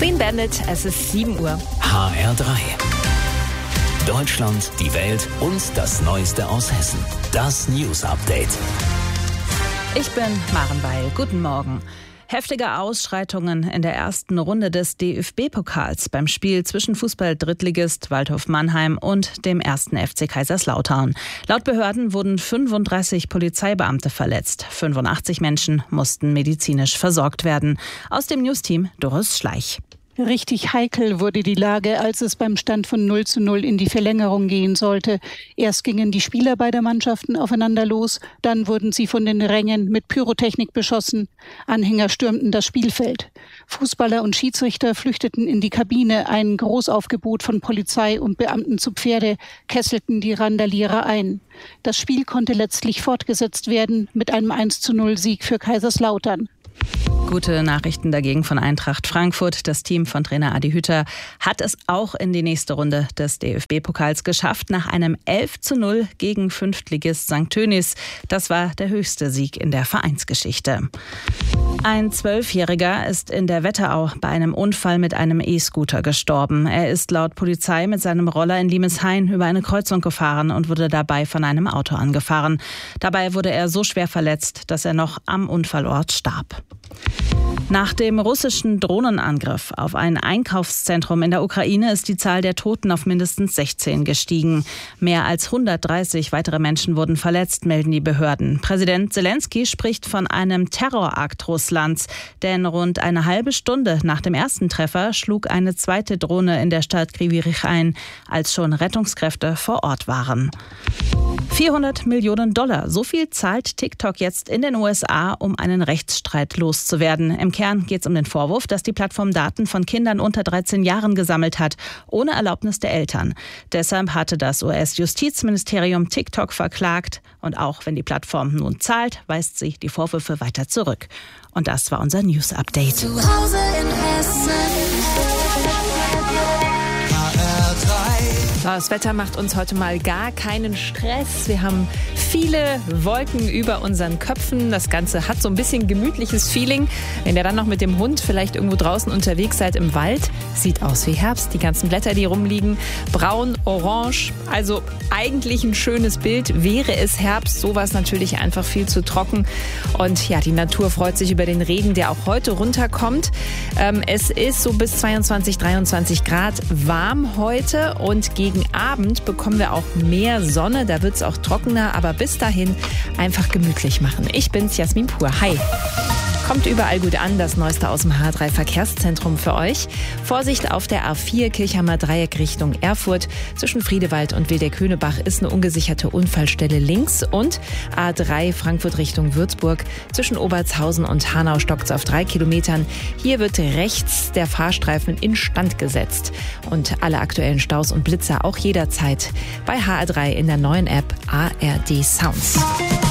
Clean Bandit, es ist 7 Uhr. HR3. Deutschland, die Welt und das Neueste aus Hessen. Das News Update. Ich bin Maren Weil. Guten Morgen. Heftige Ausschreitungen in der ersten Runde des DFB-Pokals beim Spiel zwischen Fußball-Drittligist Waldhof Mannheim und dem 1. FC Kaiserslautern. Laut Behörden wurden 35 Polizeibeamte verletzt. 85 Menschen mussten medizinisch versorgt werden. Aus dem Newsteam Doris Schleich. Richtig heikel wurde die Lage, als es beim Stand von 0:0 in die Verlängerung gehen sollte. Erst gingen die Spieler beider Mannschaften aufeinander los, dann wurden sie von den Rängen mit Pyrotechnik beschossen. Anhänger stürmten das Spielfeld. Fußballer und Schiedsrichter flüchteten in die Kabine. Ein Großaufgebot von Polizei und Beamten zu Pferde kesselten die Randalierer ein. Das Spiel konnte letztlich fortgesetzt werden mit einem 1:0 für Kaiserslautern. Gute Nachrichten dagegen von Eintracht Frankfurt. Das Team von Trainer Adi Hütter hat es auch in die nächste Runde des DFB-Pokals geschafft, nach einem 11:0 gegen Fünftligist St. Tönis. Das war der höchste Sieg in der Vereinsgeschichte. Ein 12-Jähriger ist in der Wetterau bei einem Unfall mit einem E-Scooter gestorben. Er ist laut Polizei mit seinem Roller in Limeshain über eine Kreuzung gefahren und wurde dabei von einem Auto angefahren. Dabei wurde er so schwer verletzt, dass er noch am Unfallort starb. Nach dem russischen Drohnenangriff auf ein Einkaufszentrum in der Ukraine ist die Zahl der Toten auf mindestens 16 gestiegen. Mehr als 130 weitere Menschen wurden verletzt, melden die Behörden. Präsident Zelensky spricht von einem Terrorakt Russlands, denn rund eine halbe Stunde nach dem ersten Treffer schlug eine zweite Drohne in der Stadt Kryvyi Rih ein, als schon Rettungskräfte vor Ort waren. $400 Millionen. So viel zahlt TikTok jetzt in den USA, um einen Rechtsstreit loszuwerden. Im Kern geht es um den Vorwurf, dass die Plattform Daten von Kindern unter 13 Jahren gesammelt hat, ohne Erlaubnis der Eltern. Deshalb hatte das US-Justizministerium TikTok verklagt. Und auch wenn die Plattform nun zahlt, weist sie die Vorwürfe weiter zurück. Und das war unser News-Update. Zu Hause in Hessen. Das Wetter macht uns heute mal gar keinen Stress. Wir haben viele Wolken über unseren Köpfen. Das Ganze hat so ein bisschen gemütliches Feeling. Wenn ihr dann noch mit dem Hund vielleicht irgendwo draußen unterwegs seid im Wald, sieht aus wie Herbst. Die ganzen Blätter, die rumliegen, braun, orange. Also eigentlich ein schönes Bild. Wäre es Herbst, sowas natürlich einfach viel zu trocken. Und ja, die Natur freut sich über den Regen, der auch heute runterkommt. Es ist so bis 22, 23 Grad warm heute und gegen Abend bekommen wir auch mehr Sonne, da wird es auch trockener, aber bis dahin einfach gemütlich machen. Ich bin's, Jasmin Pur. Hi! Kommt überall gut an, das Neueste aus dem H3 Verkehrszentrum für euch. Vorsicht auf der A4 Kirchheimer Dreieck Richtung Erfurt. Zwischen Friedewald und Wildeck-Höhnebach ist eine ungesicherte Unfallstelle links. Und A3 Frankfurt Richtung Würzburg. Zwischen Obertshausen und Hanau stockt's auf 3 Kilometern. Hier wird rechts der Fahrstreifen instand gesetzt. Und alle aktuellen Staus und Blitzer auch jederzeit bei HR3 in der neuen App ARD Sounds.